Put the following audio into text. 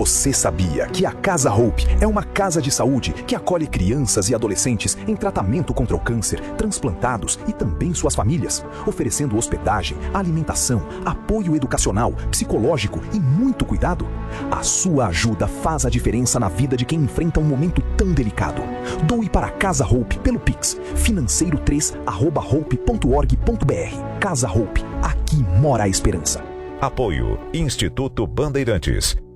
Você sabia que a Casa Hope é uma casa de saúde que acolhe crianças e adolescentes em tratamento contra o câncer, transplantados e também suas famílias, oferecendo hospedagem, alimentação, apoio educacional, psicológico e muito cuidado? A sua ajuda faz a diferença na vida de quem enfrenta um momento tão delicado. Doe para a Casa Hope pelo Pix, financeiro3@hope.org.br. Casa Hope, aqui mora a esperança. Apoio Instituto Bandeirantes.